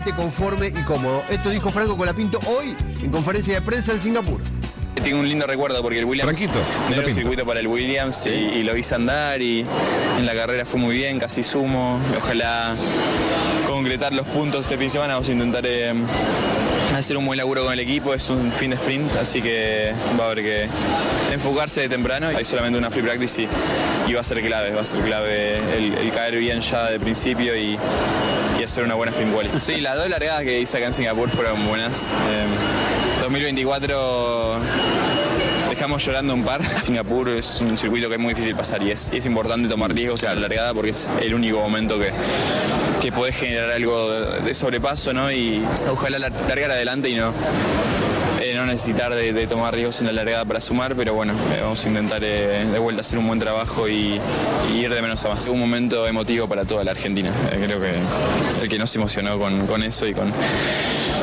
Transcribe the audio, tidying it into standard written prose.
conforme y cómodo. Esto dijo Franco Colapinto hoy en conferencia de prensa en Singapur. Tengo un lindo recuerdo porque el Williams era un circuito para el Williams y lo hice andar y en la carrera fue muy bien, casi sumo. Ojalá concretar los puntos este fin de semana. Vamos a intentar hacer un buen laburo con el equipo. Es un fin de sprint, así que va a haber que enfocarse de temprano. Hay solamente una free practice y va a ser clave. Va a ser clave el caer bien ya de principio y hacer una buena sprint quali. Sí, las dos largadas que hice acá en Singapur fueron buenas. 2024 dejamos llorando un par. Singapur es un circuito que es muy difícil pasar y es importante tomar riesgos en la largada porque es el único momento que podés generar algo de sobrepaso, ¿no? Y ojalá largar adelante y no necesitar de tomar riesgos en la largada para sumar, pero bueno, vamos a intentar de vuelta hacer un buen trabajo y ir de menos a más. Un momento emotivo para toda la Argentina. Creo que el que nos emocionó con eso y con